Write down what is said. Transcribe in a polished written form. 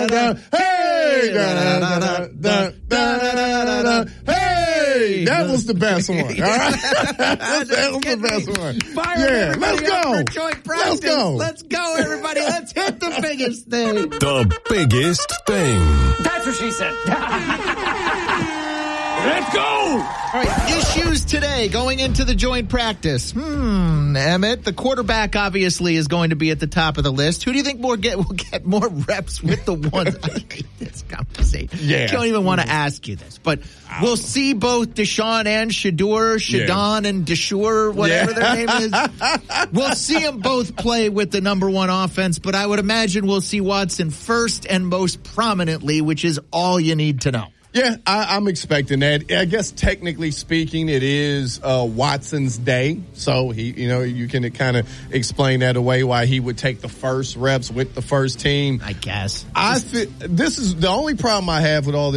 da-da-da-da. Hey, da-da-da-da-da. Hey, that was the best one. All right? That was the best one. Fire let's go. Joint practice. Let's go, everybody. Let's hit the biggest thing. The biggest thing. That's what she said. Let's go. All right, issues today going into the joint practice. Emmett, the quarterback obviously is going to be at the top of the list. Who do you think will get more reps with the ones? I hate this conversation. Yeah. I don't even want to ask you this, but we'll see both Deshaun and Shadon and Deshore, whatever their name is. We'll see them both play with the number one offense, but I would imagine we'll see Watson first and most prominently, which is all you need to know. Yeah, I'm expecting that. I guess technically speaking, it is Watson's day, so you can kind of explain that away why he would take the first reps with the first team. I guess. This is the only problem I have with all this.